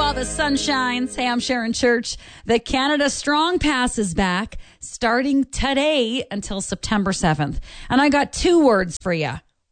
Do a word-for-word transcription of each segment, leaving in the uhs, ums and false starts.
while the sun shines. Hey, I'm Sharon Church. The Canada Strong Pass is back starting today until September seventh. And I got two words for you.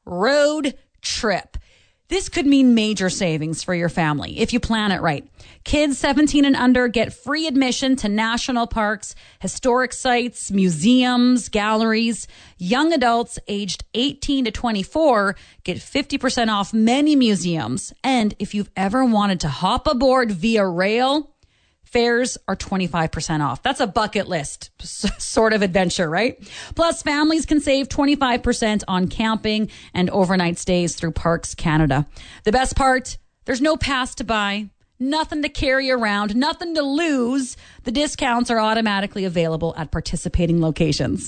Road trip. This could mean major savings for your family if you plan it right. Kids seventeen and under get free admission to national parks, historic sites, museums, galleries. Young adults aged eighteen to twenty-four get fifty percent off many museums. And if you've ever wanted to hop aboard via rail, fares are twenty-five percent off. That's a bucket list sort of adventure, right? Plus, families can save twenty-five percent on camping and overnight stays through Parks Canada. The best part, there's no pass to buy, nothing to carry around, nothing to lose. The discounts are automatically available at participating locations.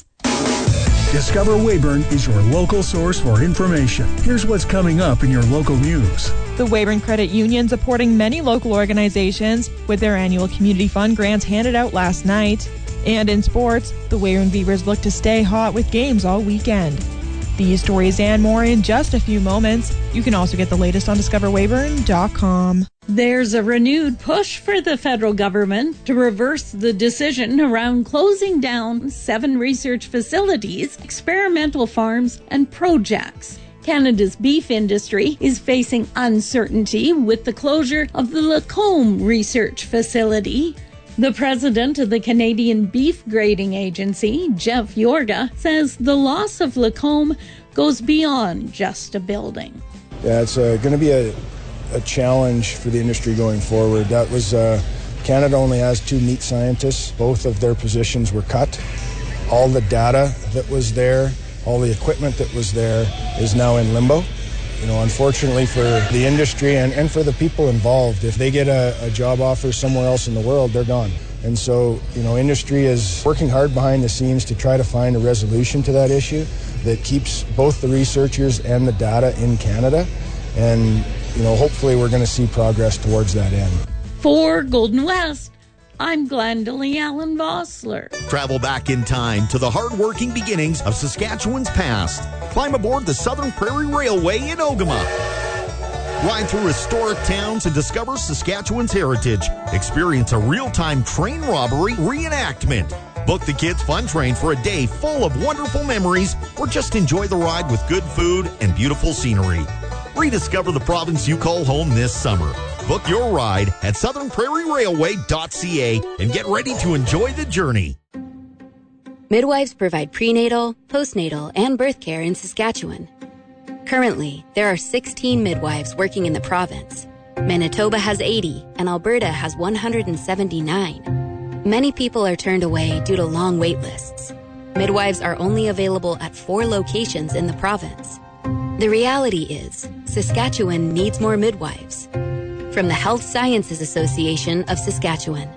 Discover Weyburn is your local source for information. Here's what's coming up in your local news. The Weyburn Credit Union supporting many local organizations with their annual community fund grants handed out last night. And in sports, the Weyburn Beavers look to stay hot with games all weekend. These stories and more in just a few moments. You can also get the latest on discover weyburn dot com. There's a renewed push for the federal government to reverse the decision around closing down seven research facilities, experimental farms, and projects. Canada's beef industry is facing uncertainty with the closure of the Lacombe Research Facility. The president of the Canadian Beef Grading Agency, Jeff Yorga, says the loss of Lacombe goes beyond just a building. Yeah, it's uh, going to be a, a challenge for the industry going forward. That was uh, Canada only has two meat scientists. Both of their positions were cut. All the data that was there, all the equipment that was there is now in limbo. You know, unfortunately for the industry and, and for the people involved, if they get a, a job offer somewhere else in the world, they're gone. And so, you know, industry is working hard behind the scenes to try to find a resolution to that issue that keeps both the researchers and the data in Canada. And, you know, hopefully we're going to see progress towards that end. For Golden West, I'm Glendalee Allen Vossler. Travel back in time to the hard-working beginnings of Saskatchewan's past. Climb aboard the Southern Prairie Railway in Ogama. Ride through historic towns and discover Saskatchewan's heritage. Experience a real-time train robbery reenactment. Book the Kids Fun Train for a day full of wonderful memories, or just enjoy the ride with good food and beautiful scenery. Rediscover the province you call home this summer. Book your ride at southern prairie railway dot c a and get ready to enjoy the journey. Midwives provide prenatal, postnatal, and birth care in Saskatchewan. Currently, there are sixteen midwives working in the province. Manitoba has eighty, and Alberta has one hundred seventy-nine. Many people are turned away due to long wait lists. Midwives are only available at four locations in the province. The reality is, Saskatchewan needs more midwives. From the Health Sciences Association of Saskatchewan.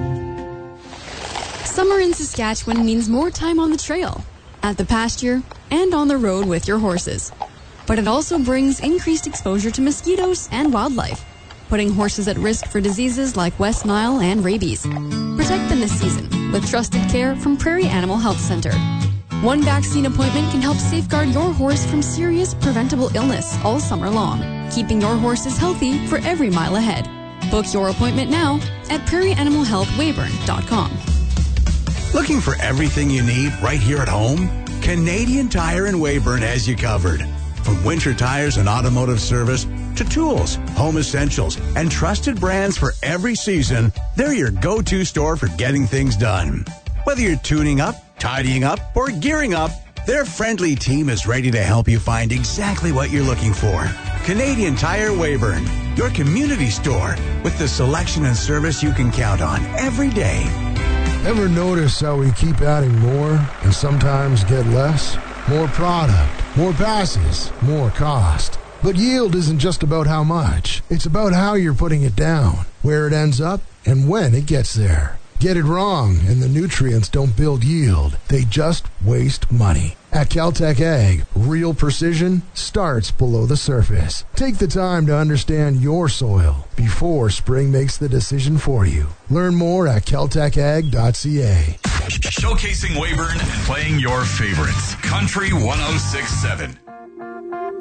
Summer in Saskatchewan means more time on the trail, at the pasture, and on the road with your horses. But it also brings increased exposure to mosquitoes and wildlife, putting horses at risk for diseases like West Nile and rabies. Protect them this season with trusted care from Prairie Animal Health Center. One vaccine appointment can help safeguard your horse from serious preventable illness all summer long, keeping your horses healthy for every mile ahead. Book your appointment now at prairie animal health weyburn dot com. Looking for everything you need right here at home? Canadian Tire in Weyburn has you covered. From winter tires and automotive service to tools, home essentials, and trusted brands for every season, they're your go-to store for getting things done. Whether you're tuning up, tidying up, or gearing up, their friendly team is ready to help you find exactly what you're looking for. Canadian Tire Weyburn, your community store with the selection and service you can count on every day. Ever notice how we keep adding more and sometimes get less? More product, more passes, more cost. But yield isn't just about how much. It's about how you're putting it down, where it ends up, and when it gets there. Get it wrong, and the nutrients don't build yield. They just waste money. At Caltech Ag, real precision starts below the surface. Take the time to understand your soil before spring makes the decision for you. Learn more at caltech ag dot c a. Showcasing Weyburn and playing your favorites. Country one oh six point seven.